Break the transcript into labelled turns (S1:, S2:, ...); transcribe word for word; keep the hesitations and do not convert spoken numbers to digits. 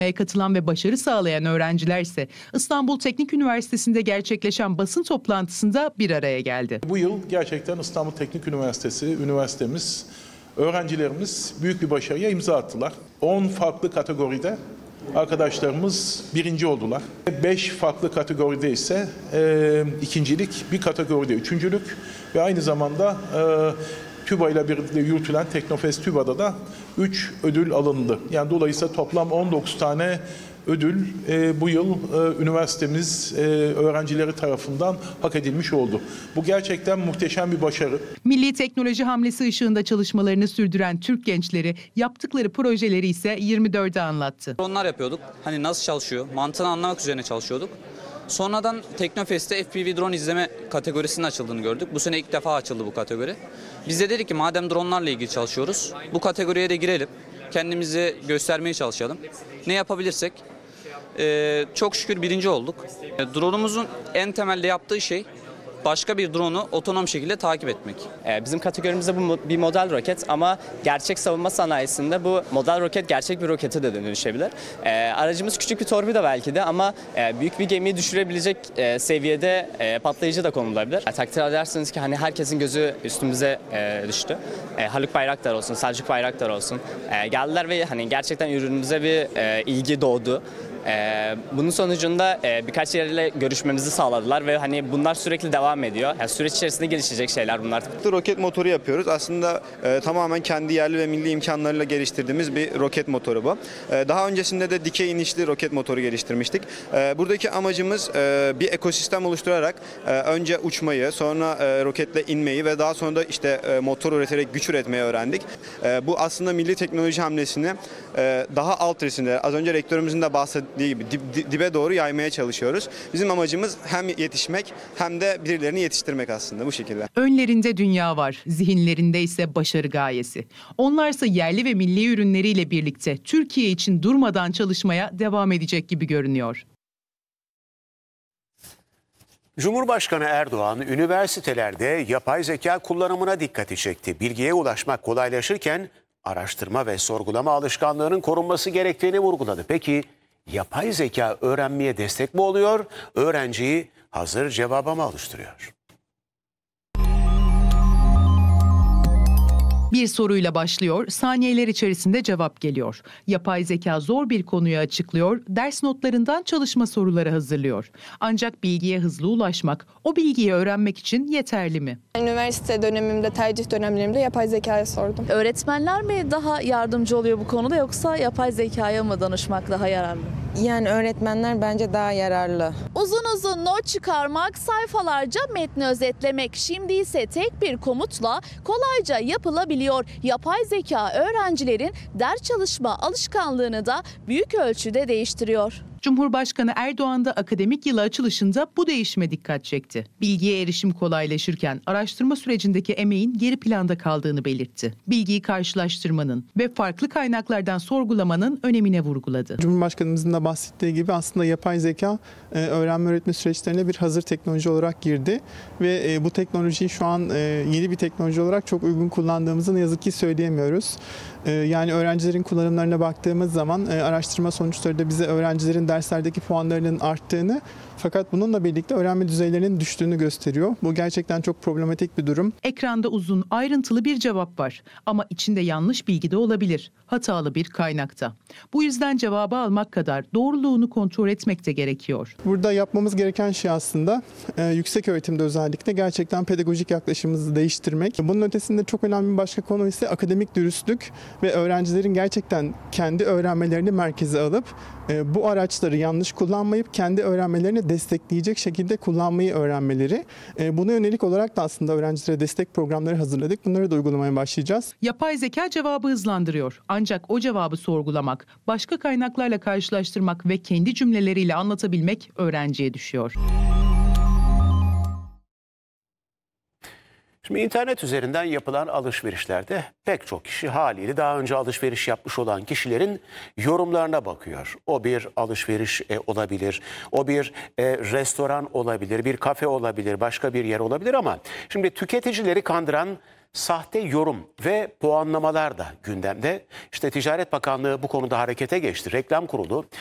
S1: Katılan ve başarı sağlayan öğrenciler ise İstanbul Teknik Üniversitesi'nde gerçekleşen basın toplantısında bir araya geldi.
S2: Bu yıl gerçekten İstanbul Teknik Üniversitesi, üniversitemiz, öğrencilerimiz büyük bir başarıya imza attılar. on farklı kategoride arkadaşlarımız birinci oldular. beş farklı kategoride ise e, ikincilik, bir kategoride üçüncülük ve aynı zamanda e, TÜBA ile birlikte yürütülen Teknofest TÜBA'da da üç ödül alındı. Yani dolayısıyla toplam on dokuz tane ödül e, bu yıl e, üniversitemiz e, öğrencileri tarafından hak edilmiş oldu. Bu gerçekten muhteşem bir başarı.
S1: Milli teknoloji hamlesi ışığında çalışmalarını sürdüren Türk gençleri yaptıkları projeleri ise yirmi dörde anlattı.
S3: Onlar yapıyorduk. Hani nasıl çalışıyor, mantığını anlamak üzerine çalışıyorduk. Sonradan Teknofest'te F P V drone izleme kategorisinin açıldığını gördük. Bu sene ilk defa açıldı bu kategori. Biz de dedik ki madem dronlarla ilgili çalışıyoruz, bu kategoriye de girelim. Kendimizi göstermeye çalışalım. Ne yapabilirsek. Ee, çok şükür birinci olduk. E, drone'umuzun en temelde yaptığı şey başka bir drone'u otonom şekilde takip etmek.
S4: Bizim kategorimizde bu bir model roket ama gerçek savunma sanayisinde bu model roket gerçek bir rokete de dönüşebilir. Aracımız küçük bir torpido belki de ama büyük bir gemiyi düşürebilecek seviyede patlayıcı da konulabilir. Takdir edersiniz ki hani herkesin gözü üstümüze düştü. Haluk Bayraktar olsun, Selçuk Bayraktar olsun. Geldiler ve hani gerçekten ürünümüze bir ilgi doğdu. Ee, bunun sonucunda e, birkaç yerle görüşmemizi sağladılar ve hani bunlar sürekli devam ediyor. Yani süreç içerisinde gelişecek şeyler bunlar.
S5: Roket motoru yapıyoruz. Aslında e, tamamen kendi yerli ve milli imkanlarıyla geliştirdiğimiz bir roket motoru bu. E, daha öncesinde de dikey inişli roket motoru geliştirmiştik. E, buradaki amacımız e, bir ekosistem oluşturarak e, önce uçmayı, sonra e, roketle inmeyi ve daha sonra da işte e, motor üreterek güç üretmeyi öğrendik. E, bu aslında milli teknoloji hamlesini e, daha alt risimde, az önce rektörümüzün de bahsettiği gibi dibe doğru yaymaya çalışıyoruz. Bizim amacımız hem yetişmek hem de birilerini yetiştirmek aslında bu şekilde.
S1: Önlerinde dünya var, zihinlerinde ise başarı gayesi. Onlarsa yerli ve milli ürünleriyle birlikte Türkiye için durmadan çalışmaya devam edecek gibi görünüyor.
S6: Cumhurbaşkanı Erdoğan üniversitelerde yapay zeka kullanımına dikkati çekti. Bilgiye ulaşmak kolaylaşırken araştırma ve sorgulama alışkanlığının korunması gerektiğini vurguladı. Peki yapay zeka öğrenmeye destek mi oluyor, öğrenciyi hazır cevaba mı alıştırıyor?
S1: Bir soruyla başlıyor, saniyeler içerisinde cevap geliyor. Yapay zeka zor bir konuyu açıklıyor, ders notlarından çalışma soruları hazırlıyor. Ancak bilgiye hızlı ulaşmak, o bilgiyi öğrenmek için yeterli mi?
S7: Üniversite dönemimde, tercih dönemlerimde yapay zekaya sordum.
S8: Öğretmenler mi daha yardımcı oluyor bu konuda yoksa yapay zekaya mı danışmak daha yararlı?
S7: Yani öğretmenler bence daha yararlı.
S8: Uzun uzun not çıkarmak, sayfalarca metni özetlemek. Şimdi ise tek bir komutla kolayca yapılabiliyor. Yapay zeka öğrencilerin ders çalışma alışkanlığını da büyük ölçüde değiştiriyor.
S1: Cumhurbaşkanı Erdoğan da akademik yılı açılışında bu değişime dikkat çekti. Bilgiye erişim kolaylaşırken araştırma sürecindeki emeğin geri planda kaldığını belirtti. Bilgiyi karşılaştırmanın ve farklı kaynaklardan sorgulamanın önemine vurguladı.
S9: Cumhurbaşkanımızın da bahsettiği gibi aslında yapay zeka öğrenme öğretme süreçlerine bir hazır teknoloji olarak girdi ve bu teknolojiyi şu an yeni bir teknoloji olarak çok uygun kullandığımızı ne yazık ki söyleyemiyoruz. Yani öğrencilerin kullanımlarına baktığımız zaman araştırma sonuçları da bize öğrencilerin derslerdeki puanlarının arttığını fakat bununla birlikte öğrenme düzeylerinin düştüğünü gösteriyor. Bu gerçekten çok problematik bir durum.
S1: Ekranda uzun, ayrıntılı bir cevap var ama içinde yanlış bilgi de olabilir. Hatalı bir kaynakta. Bu yüzden cevabı almak kadar doğruluğunu kontrol etmek de gerekiyor.
S9: Burada yapmamız gereken şey aslında e, yüksek öğretimde özellikle gerçekten pedagojik yaklaşımımızı değiştirmek. Bunun ötesinde çok önemli bir başka konu ise akademik dürüstlük ve öğrencilerin gerçekten kendi öğrenmelerini merkeze alıp e, bu araçları yanlış kullanmayıp kendi öğrenmelerini destekleyecek şekilde kullanmayı öğrenmeleri. E, buna yönelik olarak da aslında öğrencilere destek programları hazırladık. Bunları da uygulamaya başlayacağız.
S1: Yapay zeka cevabı hızlandırıyor. Ancak o cevabı sorgulamak, başka kaynaklarla karşılaştırmak ve kendi cümleleriyle anlatabilmek öğrenciye düşüyor.
S6: Şimdi internet üzerinden yapılan alışverişlerde pek çok kişi haliyle daha önce alışveriş yapmış olan kişilerin yorumlarına bakıyor. O bir alışveriş e, olabilir, o bir e, restoran olabilir, bir kafe olabilir, başka bir yer olabilir ama şimdi tüketicileri kandıran Sahte yorum ve puanlamalar da gündemde. İşte Ticaret Bakanlığı bu konuda harekete geçti. Reklam Kurulu